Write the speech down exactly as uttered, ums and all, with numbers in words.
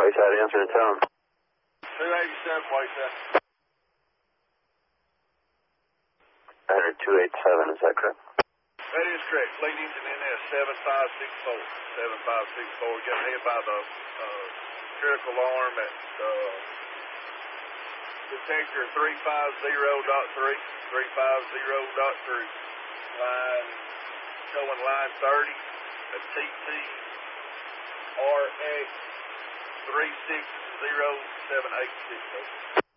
Wayside, answer the tone. two eighty-seven, Wayside. Enter two eighty-seven, is that correct? That is correct. Fleet engine N S seven five six four. seven five six four. Got hit by the uh, critical alarm at uh, detector three five zero point three. three five zero point three. Line, showing line thirty. A T T R X three six zero seven eight six.